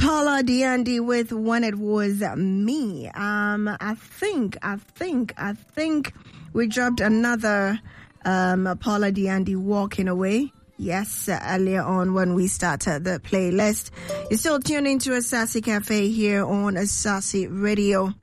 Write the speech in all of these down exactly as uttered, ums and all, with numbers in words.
Paula Diandi with When It Was Me. Um, I think, I think, I think we dropped another um, Paula Diandi Walking Away. Yes, uh, earlier on when we started the playlist. You're still tuning to a Sassy Cafe here on a Sassy Radio.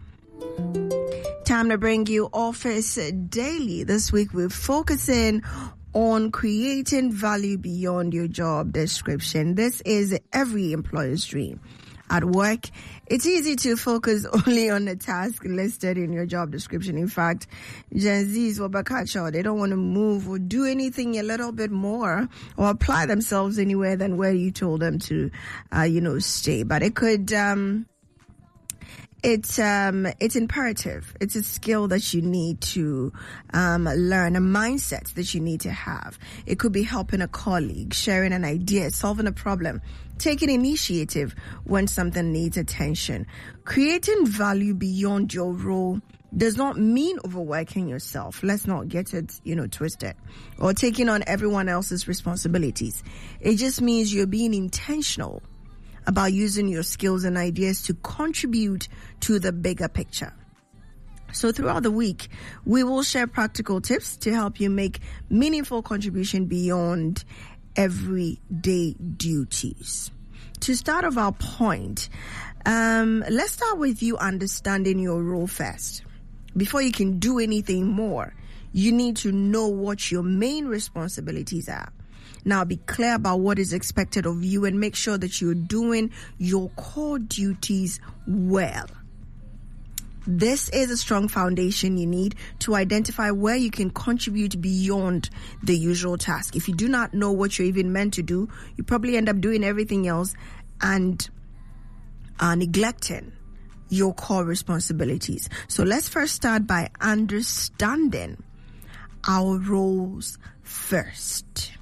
Time to bring you Office Daily. This week we're focusing on creating value beyond your job description. This is every employer's dream. At work, it's easy to focus only on the task listed in your job description. In fact, Gen Zs will catch out. They don't want to move or do anything a little bit more or apply themselves anywhere than where you told them to, uh, you know, stay. But it could, um, It's um it's imperative. It's a skill that you need to um learn, a mindset that you need to have. It could be helping a colleague, sharing an idea, solving a problem, taking initiative when something needs attention. Creating value beyond your role does not mean overworking yourself. Let's not get it, you know, twisted. Or taking on everyone else's responsibilities. It just means you're being intentional about using your skills and ideas to contribute to the bigger picture. So throughout the week, we will share practical tips to help you make meaningful contribution beyond everyday duties. To start off our point, um, let's start with you understanding your role first. Before you can do anything more, you need to know what your main responsibilities are. Now be clear about what is expected of you and make sure that you're doing your core duties well. This is a strong foundation you need to identify where you can contribute beyond the usual task. If you do not know what you're even meant to do, you probably end up doing everything else and uh, neglecting your core responsibilities. So let's first start by understanding our roles first.